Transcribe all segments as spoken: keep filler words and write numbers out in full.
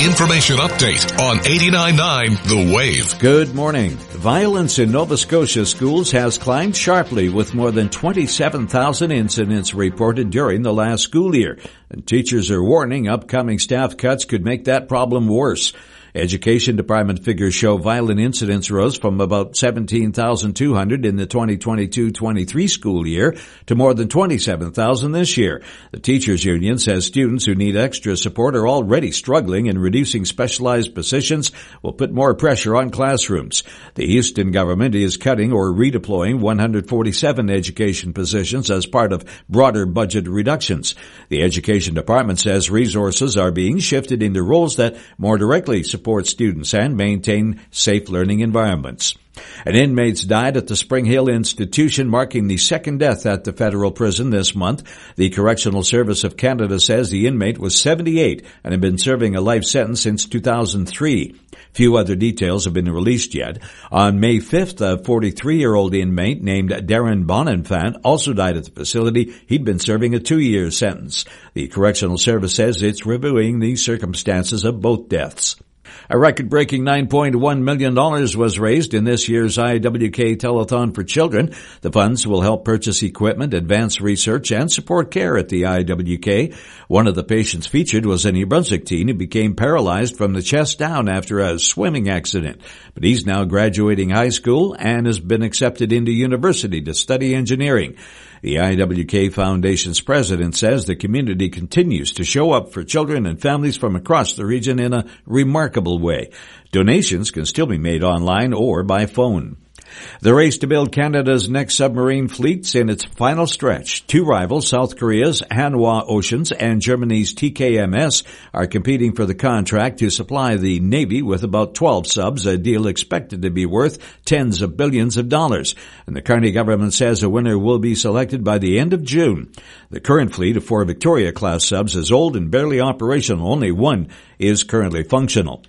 information update on eighty-nine point nine The Wave. Good morning. Violence in Nova Scotia schools has climbed sharply with more than twenty-seven thousand incidents reported during the last school year. And teachers are warning upcoming staff cuts could make that problem worse. Education Department figures show violent incidents rose from about seventeen thousand two hundred in the twenty twenty-two twenty-three school year to more than twenty-seven thousand this year. The Teachers Union says students who need extra support are already struggling, and reducing specialized positions will put more pressure on classrooms. The Houston government is cutting or redeploying one hundred forty-seven education positions as part of broader budget reductions. The Education Department says resources are being shifted into roles that more directly support support students and maintain safe learning environments. An inmate's died at the Spring Hill Institution, marking the second death at the federal prison this month. The Correctional Service of Canada says the inmate was seventy-eight and had been serving a life sentence since two thousand three. Few other details have been released yet. On May fifth, a forty-three-year-old inmate named Darren Bonenfant also died at the facility. He'd been serving a two-year sentence. The Correctional Service says it's reviewing the circumstances of both deaths. A record-breaking nine point one million dollars was raised in this year's I W K Telethon for Children. The funds will help purchase equipment, advance research, and support care at the I W K. One of the patients featured was a New Brunswick teen who became paralyzed from the chest down after a swimming accident. But he's now graduating high school and has been accepted into university to study engineering. The I W K Foundation's president says the community continues to show up for children and families from across the region in a remarkable way. Donations can still be made online or by phone. The race to build Canada's next submarine fleet's in its final stretch. Two rivals, South Korea's Hanwha Oceans and Germany's T K M S, are competing for the contract to supply the Navy with about twelve subs, a deal expected to be worth tens of billions of dollars. And the Carney government says a winner will be selected by the end of June. The current fleet of four Victoria-class subs is old and barely operational. Only one is currently functional.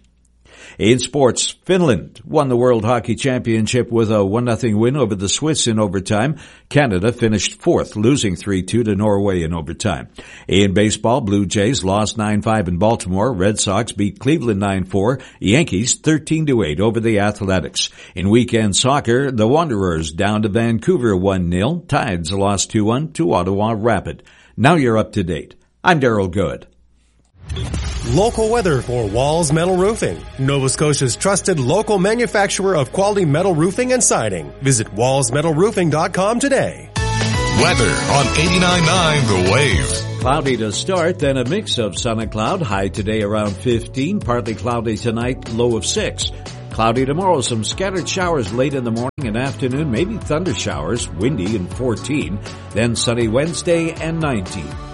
In sports, Finland won the World Hockey Championship with a one nothing win over the Swiss in overtime. Canada finished fourth, losing three two to Norway in overtime. In baseball, Blue Jays lost nine five in Baltimore. Red Sox beat Cleveland nine four. Yankees thirteen to eight over the Athletics. In weekend soccer, the Wanderers down to Vancouver one nil. Tides lost two one to Ottawa Rapid. Now you're up to date. I'm Daryl Good. Local weather for Walls Metal Roofing, Nova Scotia's trusted local manufacturer of quality metal roofing and siding. Visit walls metal roofing dot com today. Weather on eighty-nine point nine The Wave. Cloudy to start, then a mix of sun and cloud. High today around fifteen, partly cloudy tonight, low of six. Cloudy tomorrow, some scattered showers late in the morning and afternoon, maybe thunder showers, windy and fourteen. Then sunny Wednesday and nineteen.